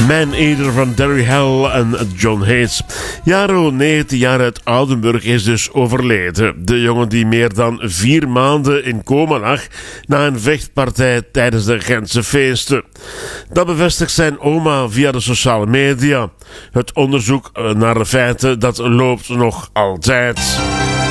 Man-Eater van Derry Hell en John Hayes. Jaro, 19 jaar uit Oudenburg, is dus overleden. De jongen die meer dan 4 maanden in coma lag na een vechtpartij tijdens de Gentse feesten. Dat bevestigt zijn oma via de sociale media. Het onderzoek naar de feiten dat loopt nog altijd.